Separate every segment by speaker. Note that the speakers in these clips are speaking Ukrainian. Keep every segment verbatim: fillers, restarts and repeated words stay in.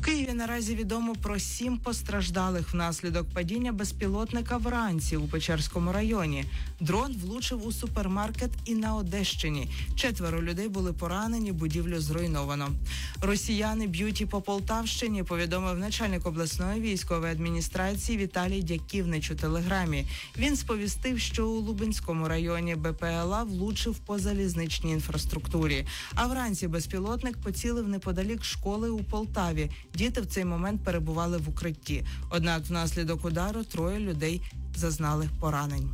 Speaker 1: Києві наразі відомо про сім постраждалих внаслідок падіння безпілотника вранці у Печерському районі. Дрон влучив у супермаркет і на Одещині. Четверо людей були поранені, будівлю зруйновано. Росіяни б'ють і по Полтавщині, повідомив начальник обласної військової адміністрації Віталій Дяківнич у телеграмі. Він сповістив, що у Лубенському районі БПЛА влучив по залізничній інфраструктурі. А вранці безпілотник поцілив неподалік школи у Полтаві. Діти в цей момент перебували в укритті. Однак внаслідок удару троє людей зазнали поранень.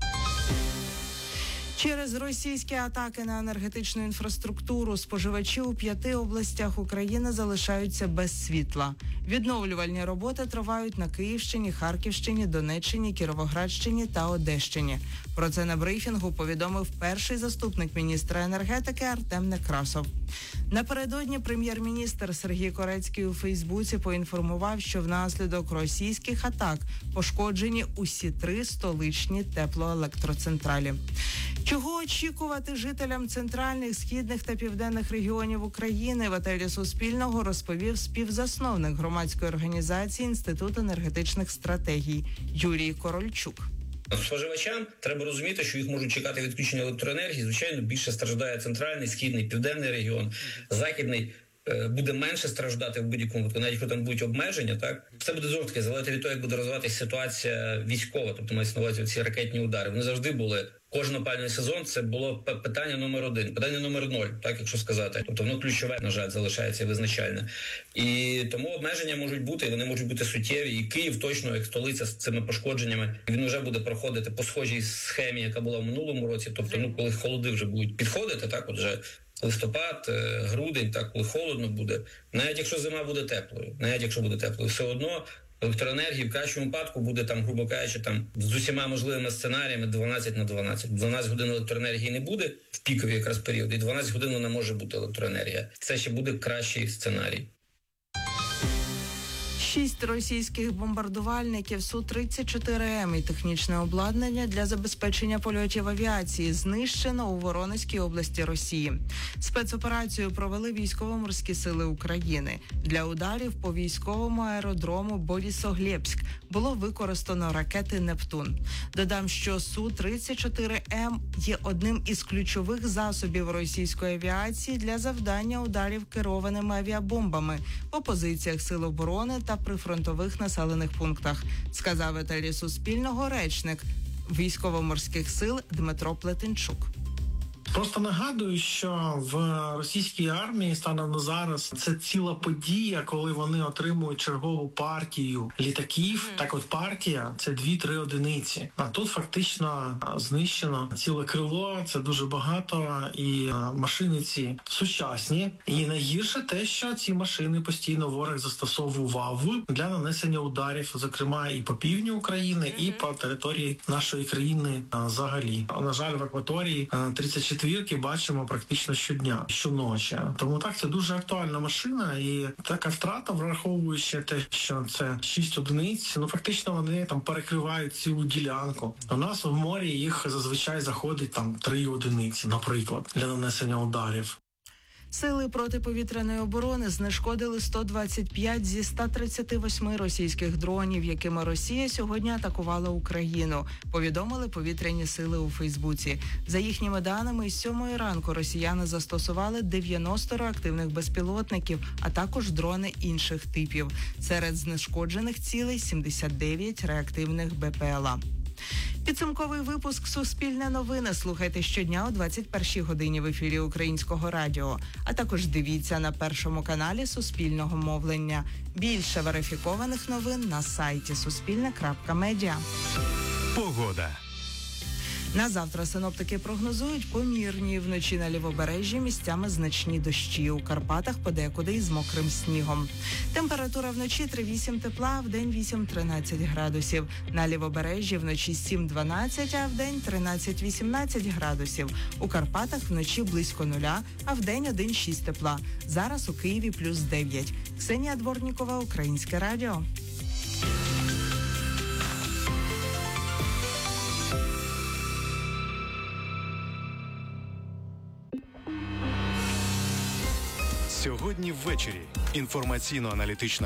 Speaker 1: Через російські атаки на енергетичну інфраструктуру споживачі у п'яти областях України залишаються без світла. Відновлювальні роботи тривають на Київщині, Харківщині, Донеччині, Кіровоградщині та Одещині. Про це на брифінгу повідомив перший заступник міністра енергетики Артем Некрасов. Напередодні прем'єр-міністр Сергій Корецький у Фейсбуці поінформував, що внаслідок російських атак пошкоджені усі три столичні теплоелектроцентралі. Чого очікувати жителям центральних, східних та південних регіонів України, в етері Суспільного розповів співзасновник громадської організації Інститут енергетичних стратегій Юрій Корольчук.
Speaker 2: Споживачам треба розуміти, що їх можуть чекати відключення електроенергії. Звичайно, більше страждає центральний, східний, південний регіон, західний буде менше страждати в будь-якому випадку, навіть коли там будуть обмеження, так? Це буде знову таки залежати від того, як буде розвиватися ситуація військова, тобто мається на увазі ці ракетні удари. Вони завжди були. Кожен опалювальний сезон це було питання номер один, питання номер ноль, так якщо сказати. Тобто воно ключове, на жаль, залишається визначальне. І тому обмеження можуть бути, вони можуть бути суттєві. І Київ точно, як столиця з цими пошкодженнями, він вже буде проходити по схожій схемі, яка була в минулому році. Тобто, ну коли холоди вже будуть підходити, так, от вже листопад, грудень, так, коли холодно буде, навіть якщо зима буде теплою, навіть якщо буде теплою, все одно електроенергії в кращому випадку буде там, грубо кажучи, там з усіма можливими сценаріями дванадцять на дванадцять. дванадцять годин електроенергії не буде в пікові якраз період, і дванадцять годин вона може бути електроенергія. Це ще буде кращий сценарій.
Speaker 1: Шість російських бомбардувальників Су тридцять чотири М і технічне обладнання для забезпечення польотів авіації знищено у Воронезькій області Росії. Спецоперацію провели військово-морські сили України. Для ударів по військовому аеродрому Борисоглебськ було використано ракети «Нептун». Додам, що Су тридцять чотири М є одним із ключових засобів російської авіації для завдання ударів керованими авіабомбами по позиціях Сил оборони та прифронтових населених пунктах, сказав етері Суспільного речник військово-морських сил Дмитро Плетенчук.
Speaker 3: Просто нагадую, що в російській армії станом на зараз це ціла подія, коли вони отримують чергову партію літаків. Так от партія – це дві-три одиниці. А тут фактично знищено ціле крило, це дуже багато, і машини ці сучасні. І найгірше те, що ці машини постійно ворог застосовував для нанесення ударів, зокрема і по півдню України, і по території нашої країни взагалі. На жаль, в акваторії тридцять четвірки бачимо практично щодня, щоночі. Тому так, це дуже актуальна машина, і така втрата, враховуючи те, що це шість одиниць, ну фактично вони там перекривають цілу ділянку. У нас в морі їх зазвичай заходить там три одиниці, наприклад, для нанесення ударів.
Speaker 1: Сили протиповітряної оборони знешкодили сто двадцять п'ять зі ста тридцяти восьми російських дронів, якими Росія сьогодні атакувала Україну, повідомили повітряні сили у Фейсбуці. За їхніми даними, з сьомої ранку росіяни застосували дев'яносто реактивних безпілотників, а також дрони інших типів. Серед знешкоджених цілей сімдесят дев'ять реактивних БПЛА. Підсумковий випуск «Суспільне новини» слухайте щодня о двадцять першій годині в ефірі Українського радіо. А також дивіться на Першому каналі Суспільного мовлення. Більше верифікованих новин на сайті суспільне крапка медіа.
Speaker 4: Погода.
Speaker 1: На завтра синоптики прогнозують помірні, вночі на лівобережжі місцями значні дощі, у Карпатах подекуди із мокрим снігом. Температура вночі три-вісім тепла, вдень вісім-тринадцять градусів. На лівобережжі вночі сім-дванадцять, а вдень тринадцять-вісімнадцять градусів. У Карпатах вночі близько нуля, а вдень один-шість тепла. Зараз у Києві плюс дев'ять. Ксенія Дворнікова, Українське радіо.
Speaker 4: Сьогодні ввечері інформаційно-аналітична